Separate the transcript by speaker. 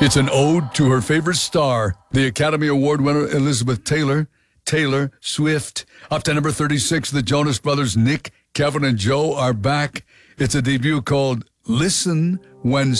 Speaker 1: It's an ode to her favorite star, the Academy Award winner Elizabeth Taylor. Taylor Swift. Up to number 36, the Jonas Brothers, Nick, Kevin, and Joe are back. It's a debut called Listen When